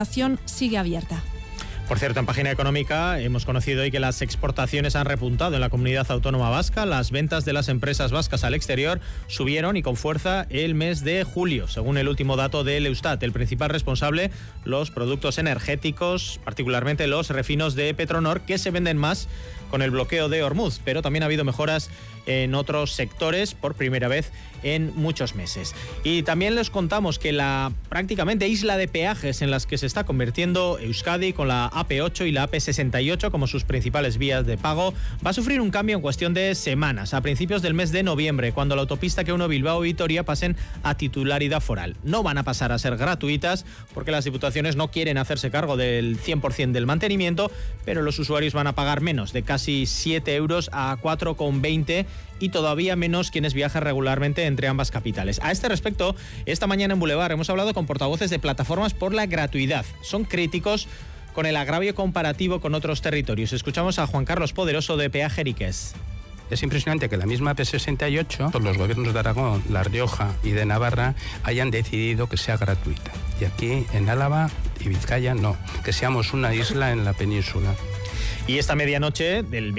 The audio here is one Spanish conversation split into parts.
sigue abierta. Por cierto, en página económica hemos conocido hoy que las exportaciones han repuntado en la comunidad autónoma vasca. Las ventas de las empresas vascas al exterior subieron y con fuerza el mes de julio, según el último dato del Eustat. El principal responsable, los productos energéticos, particularmente los refinos de Petronor, que se venden más con el bloqueo de Hormuz, pero también ha habido mejoras en otros sectores por primera vez en muchos meses. Y también les contamos que la prácticamente isla de peajes en las que se está convirtiendo Euskadi, con la AP8 y la AP68 como sus principales vías de pago, va a sufrir un cambio en cuestión de semanas, a principios del mes de noviembre, cuando la autopista que une Bilbao y Vitoria pasen a titularidad foral. No van a pasar a ser gratuitas porque las diputaciones no quieren hacerse cargo del 100% del mantenimiento, pero los usuarios van a pagar menos, de casi 7 euros a 4,20, y todavía menos quienes viajan regularmente entre ambas capitales. A este respecto, esta mañana en Boulevard hemos hablado con portavoces de plataformas por la gratuidad. Son críticos con el agravio comparativo con otros territorios. Escuchamos a Juan Carlos Poderoso de Peaje Eriqués. Es impresionante que la misma P68, los gobiernos de Aragón, La Rioja y de Navarra hayan decidido que sea gratuita. Y aquí en Álava y Vizcaya no, que seamos una isla en la península. Y esta medianoche, del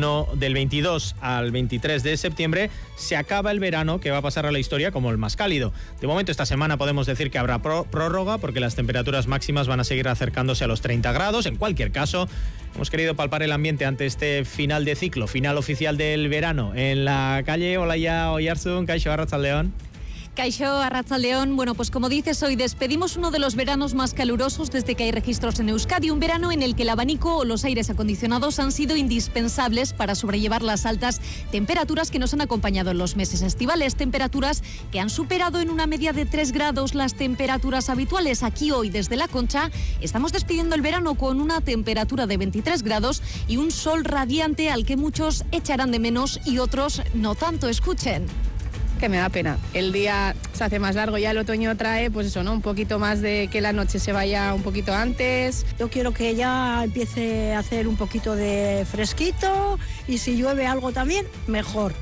22 al 23 de septiembre, se acaba el verano, que va a pasar a la historia como el más cálido. De momento, esta semana podemos decir que habrá prórroga, porque las temperaturas máximas van a seguir acercándose a los 30 grados. En cualquier caso, hemos querido palpar el ambiente ante este final de ciclo, final oficial del verano. En la calle Olaya Oyarzún, Kaixo, Arratsaldeon. Kaixo, Arratsaldeon. Bueno, pues como dices, hoy despedimos uno de los veranos más calurosos desde que hay registros en Euskadi, un verano en el que el abanico o los aires acondicionados han sido indispensables para sobrellevar las altas temperaturas que nos han acompañado en los meses estivales, temperaturas que han superado en una media de 3 grados las temperaturas habituales. Aquí hoy, desde La Concha, estamos despidiendo el verano con una temperatura de 23 grados y un sol radiante al que muchos echarán de menos y otros no tanto. Escuchen. Que me da pena. El día se hace más largo, ya el otoño trae, pues eso, ¿no? Un poquito más de que la noche se vaya un poquito antes. Yo quiero que ya empiece a hacer un poquito de fresquito y si llueve algo también, mejor.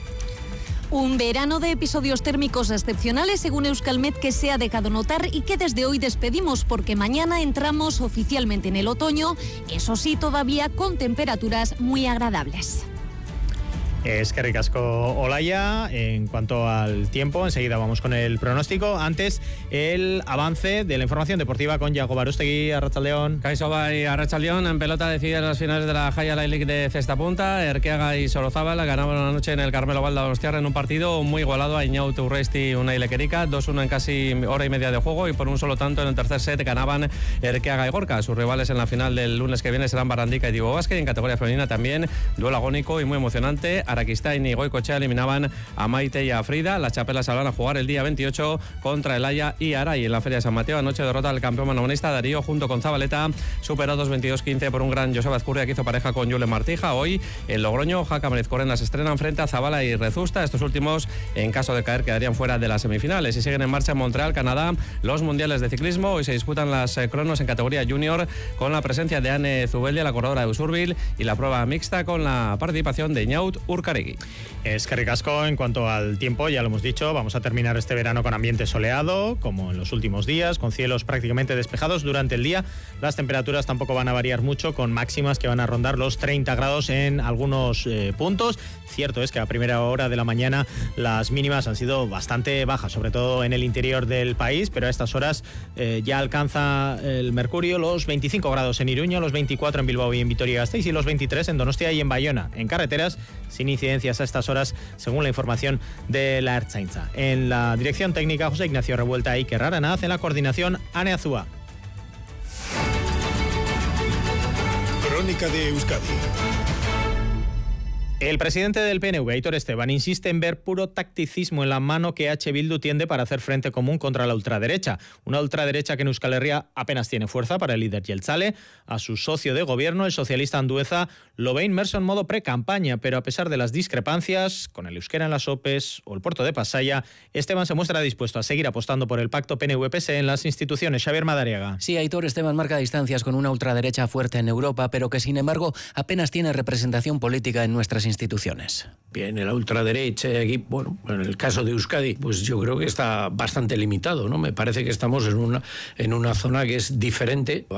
Un verano de episodios térmicos excepcionales, según Euskalmet, que se ha dejado notar y que desde hoy despedimos, porque mañana entramos oficialmente en el otoño, eso sí, todavía con temperaturas muy agradables. Eskerrik asko, Olaya. En cuanto al tiempo, enseguida vamos con el pronóstico. Antes, el avance de la información deportiva con Yago Barustegui. Arratsaldeon. Kaixo bai, Arratsaldeon. En pelota deciden las finales de la Jaya Light League de cesta punta. Erkeaga y Sorozábal ganaban anoche en el Carmelo Valda Donostiarra en un partido muy igualado a Iñaut Urresti, Unai Lequerica, 2-1 en casi hora y media de juego, y por un solo tanto en el tercer set ganaban Erkeaga y Gorka. Sus rivales en la final del lunes que viene serán Barrandica y Diego Vázquez. Y en categoría femenina también duelo agónico y muy emocionante. Araquistain y Goicoechea eliminaban a Maite y a Frida. Las chapelas van a jugar el día 28 contra el Haya y Aray en la Feria de San Mateo. Anoche derrota al campeón manomanista Darío junto con Zabaleta, superados 22-15 por un gran Joseba Azcurria que hizo pareja con Julen Martija. Hoy en Logroño, Jaca Marezcorena se estrenan frente a Zabala y Rezusta. Estos últimos, en caso de caer, quedarían fuera de las semifinales. Y siguen en marcha en Montreal, Canadá, los mundiales de ciclismo. Hoy se disputan las cronos en categoría junior con la presencia de Ane Zubeldia, la corredora de Usurbil, y la prueba mixta con la participación de Iñaut Urcaregui. Eskerrik asko. En cuanto al tiempo, ya lo hemos dicho, vamos a terminar este verano con ambiente soleado, como en los últimos días, con cielos prácticamente despejados durante el día. Las temperaturas tampoco van a variar mucho, con máximas que van a rondar los 30 grados en algunos puntos. Cierto es que a primera hora de la mañana las mínimas han sido bastante bajas, sobre todo en el interior del país, pero a estas horas ya alcanza el mercurio los 25 grados en Iruña, los 24 en Bilbao y en Vitoria-Gasteiz y los 23 en Donostia y en Bayona. En carreteras, sin incidencias a estas horas, según la información de la Ertzaintza. En la dirección técnica, José Ignacio Revuelta y Iker Aranaz. En la coordinación, Ane Azúa. Crónica de Euskadi. El presidente del PNV, Aitor Esteban, insiste en ver puro tacticismo en la mano que H. Bildu tiende para hacer frente común contra la ultraderecha. Una ultraderecha que en Euskal Herria apenas tiene fuerza para el líder Jeltzale. A su socio de gobierno, el socialista Andueza, lo ve inmerso en modo pre-campaña, pero a pesar de las discrepancias con el euskera en las OPEs o el puerto de Pasaia, Esteban se muestra dispuesto a seguir apostando por el pacto PNV-PSE en las instituciones. Xavier Madariaga. Sí, Aitor Esteban marca distancias con una ultraderecha fuerte en Europa, pero que sin embargo apenas tiene representación política en nuestras instituciones. En la ultraderecha, aquí, bueno, en el caso de Euskadi, pues yo creo que está bastante limitado, ¿no? Me parece que estamos en una zona que es diferente.